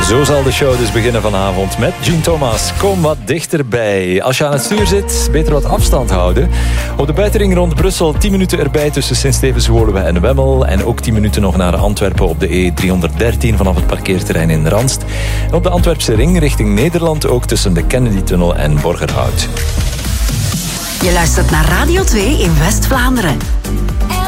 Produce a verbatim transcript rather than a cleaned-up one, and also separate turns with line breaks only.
Zo zal de show dus beginnen vanavond met Gene Thomas. Kom wat dichterbij. Als je aan het stuur zit, beter wat afstand houden. Op de buitenring rond Brussel tien minuten erbij tussen Sint-Stevens-Woluwe en Wemmel. En ook tien minuten nog naar Antwerpen op de E driehonderddertien vanaf het parkeerterrein in Ranst. En op de Antwerpse ring richting Nederland ook tussen de Kennedy-tunnel en Borgerhout.
Je luistert naar Radio twee in West-Vlaanderen.